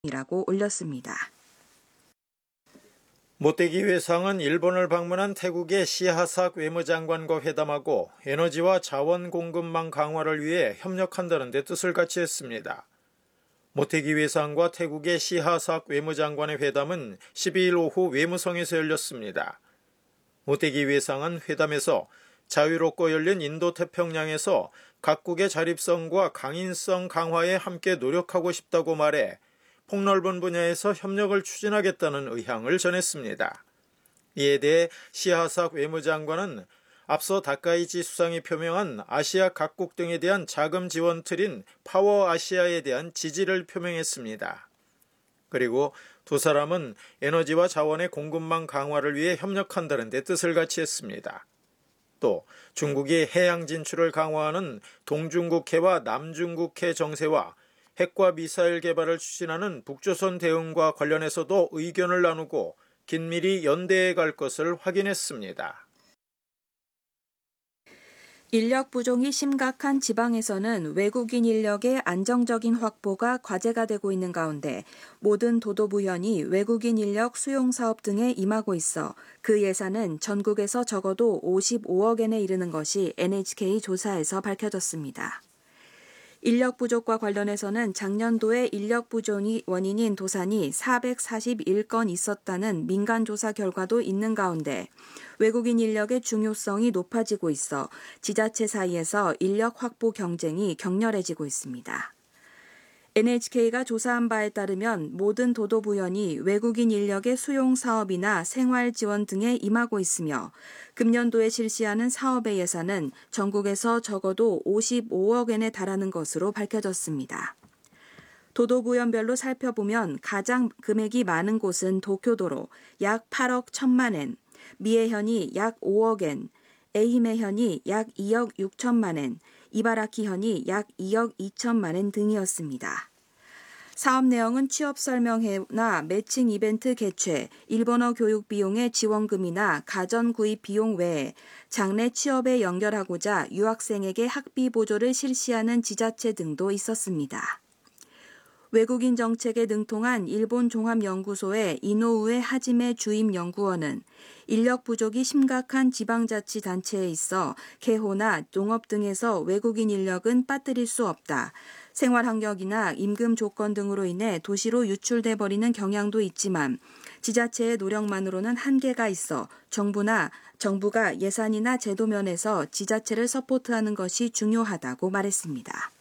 이라고 올렸습니다. 모테기 외상은 일본을 방문한 태국의 시하삭 외무장관과 회담하고 에너지와 자원 공급망 강화를 위해 협력한다는 데 뜻을 같이 했습니다. 모테기 외상과 태국의 시하삭 외무장관의 회담은 12일 오후 외무성에서 열렸습니다. 모테기 외상은 회담에서 자유롭고 열린 인도태평양에서 각국의 자립성과 강인성 강화에 함께 노력하고 싶다고 말해 폭넓은 분야에서 협력을 추진하겠다는 의향을 전했습니다. 이에 대해 시하삭 외무장관은 앞서 다카이치 수상이 표명한 아시아 각국 등에 대한 자금 지원 틀인 파워 아시아에 대한 지지를 표명했습니다. 그리고 두 사람은 에너지와 자원의 공급망 강화를 위해 협력한다는 데 뜻을 같이 했습니다. 또 중국이 해양 진출을 강화하는 동중국해와 남중국해 정세와 핵과 미사일 개발을 추진하는 북조선 대응과 관련해서도 의견을 나누고 긴밀히 연대해 갈 것을 확인했습니다. 인력 부족이 심각한 지방에서는 외국인 인력의 안정적인 확보가 과제가 되고 있는 가운데 모든 도도부현이 외국인 인력 수용 사업 등에 임하고 있어 그 예산은 전국에서 적어도 55억엔에 이르는 것이 NHK 조사에서 밝혀졌습니다. 인력 부족과 관련해서는 작년도에 인력 부족이 원인인 도산이 441건 있었다는 민간 조사 결과도 있는 가운데 외국인 인력의 중요성이 높아지고 있어 지자체 사이에서 인력 확보 경쟁이 격렬해지고 있습니다. NHK가 조사한 바에 따르면 모든 도도부현이 외국인 인력의 수용 사업이나 생활 지원 등에 임하고 있으며 금년도에 실시하는 사업의 예산은 전국에서 적어도 55억엔에 달하는 것으로 밝혀졌습니다. 도도부현별로 살펴보면 가장 금액이 많은 곳은 도쿄도로 약 8억 1천만 엔, 미에현이 약 5억엔, 에히메현이 약 2억 6천만 엔, 이바라키현이 약 2억 2천만 엔 등이었습니다. 사업 내용은 취업 설명회나 매칭 이벤트 개최, 일본어 교육 비용의 지원금이나 가전 구입 비용 외에 장래 취업에 연결하고자 유학생에게 학비 보조를 실시하는 지자체 등도 있었습니다. 외국인 정책에 능통한 일본 종합연구소의 이노우에 하지메 주임 연구원은 인력 부족이 심각한 지방자치단체에 있어 개호나 농업 등에서 외국인 인력은 빠뜨릴 수 없다. 생활환경이나 임금 조건 등으로 인해 도시로 유출돼 버리는 경향도 있지만 지자체의 노력만으로는 한계가 있어 정부가 예산이나 제도 면에서 지자체를 서포트하는 것이 중요하다고 말했습니다.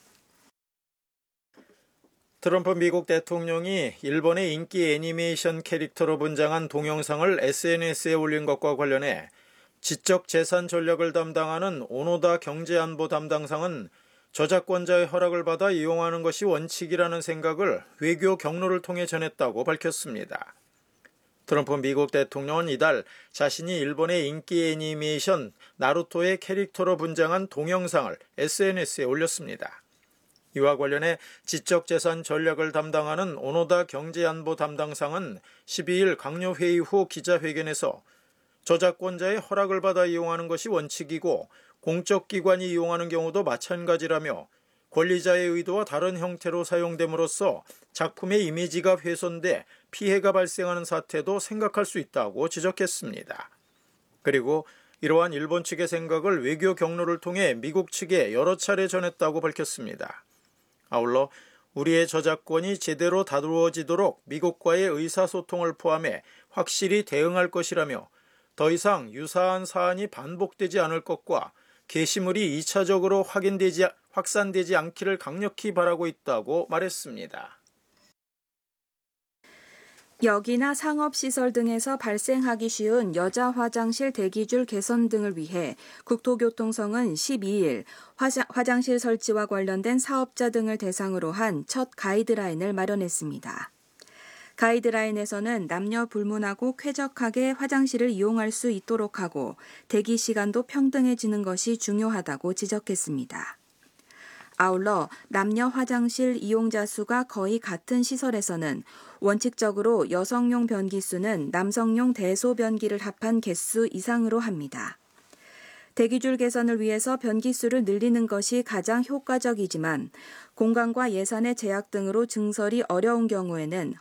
트럼프 미국 대통령이 일본의 인기 애니메이션 캐릭터로 분장한 동영상을 SNS에 올린 것과 관련해 지적재산 전략을 담당하는 오노다 경제안보 담당상은 저작권자의 허락을 받아 이용하는 것이 원칙이라는 생각을 외교 경로를 통해 전했다고 밝혔습니다. 트럼프 미국 대통령은 이달 자신이 일본의 인기 애니메이션 나루토의 캐릭터로 분장한 동영상을 SNS에 올렸습니다. 이와 관련해 지적재산 전략을 담당하는 오노다 경제안보 담당상은 12일 강요회의 후 기자회견에서 저작권자의 허락을 받아 이용하는 것이 원칙이고 공적기관이 이용하는 경우도 마찬가지라며 권리자의 의도와 다른 형태로 사용됨으로써 작품의 이미지가 훼손돼 피해가 발생하는 사태도 생각할 수 있다고 지적했습니다. 그리고 이러한 일본 측의 생각을 외교 경로를 통해 미국 측에 여러 차례 전했다고 밝혔습니다. 아울러 우리의 저작권이 제대로 다루어지도록 미국과의 의사소통을 포함해 확실히 대응할 것이라며 더 이상 유사한 사안이 반복되지 않을 것과 게시물이 2차적으로 확산되지 않기를 강력히 바라고 있다고 말했습니다. 역이나 상업시설 등에서 발생하기 쉬운 여자 화장실 대기줄 개선 등을 위해 국토교통성은 12일 화장실 설치와 관련된 사업자 등을 대상으로 한 첫 가이드라인을 마련했습니다. 가이드라인에서는 남녀 불문하고 쾌적하게 화장실을 이용할 수 있도록 하고 대기 시간도 평등해지는 것이 중요하다고 지적했습니다. 아울러 남녀 화장실 이용자 수가 거의 같은 시설에서는 원칙적으로 여성용 변기 수는 남성용 대소변기를 합한 개수 이상으로 합니다. 대기줄 개선을 위해서 변기수를 늘리는 것이 가장 효과적이지만 공간과 예산의 제약 등으로 증설이 어려운 경우에는